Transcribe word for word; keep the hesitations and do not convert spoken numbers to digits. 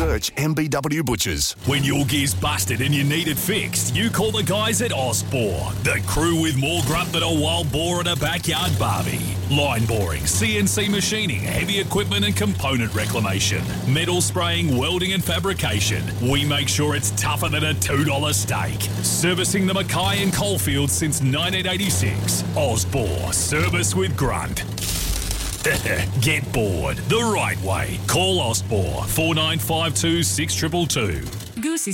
Search M B W Butchers. When your gear's busted and you need it fixed, you call the guys at Osbor, the crew with more grunt than a wild boar at a backyard barbie. Line boring, C N C machining, heavy equipment and component reclamation, metal spraying, welding and fabrication. We make sure it's tougher than a two dollar steak. Servicing the Mackay and Coalfield since nineteen eighty-six. Osbor, service with grunt. Get bored the right way. Call Osbor four nine five two six two two two. Goosey